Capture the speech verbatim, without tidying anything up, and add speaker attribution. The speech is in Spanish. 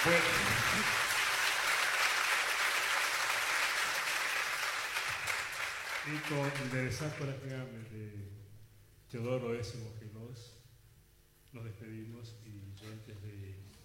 Speaker 1: Bueno, y con enderezar para que hable de Teodoro décimo Queiroz, nos despedimos y yo antes de